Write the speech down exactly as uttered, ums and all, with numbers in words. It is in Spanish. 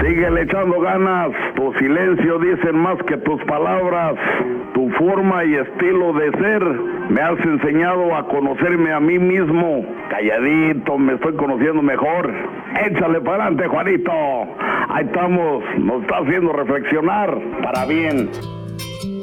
Síguele echando ganas, tu silencio dicen más que tus palabras, tu forma y estilo de ser me has enseñado a conocerme a mí mismo. Calladito, me estoy conociendo mejor. Échale para adelante, Juanito. Ahí estamos, nos está haciendo reflexionar para bien.